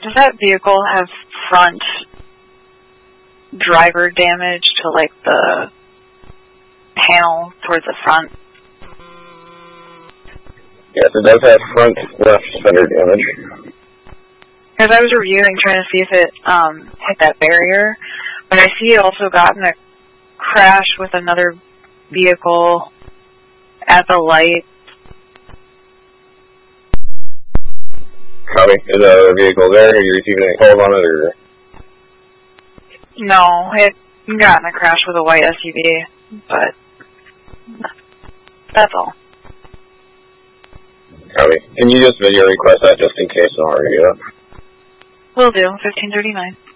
Does that vehicle have front driver damage to, like, the panel towards the front? Yes, it does have front left fender damage. Because I was reviewing, trying to see if it hit that barrier, but I see it also got in a crash with another vehicle at the light. Copy. Is that other vehicle there? Are you receiving any calls on it, or? No, it got in a crash with a white SUV, but that's all. Copy. Can you just video request that just in case, and I'll review it? Will do. 1539.